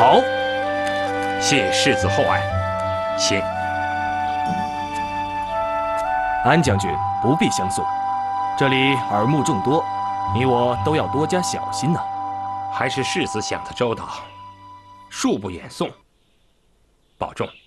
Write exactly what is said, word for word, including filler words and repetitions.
好，谢世子厚爱，请。 安将军不必相送，这里耳目众多，你我都要多加小心呐。 还是世子想得周到，恕不远送，保重。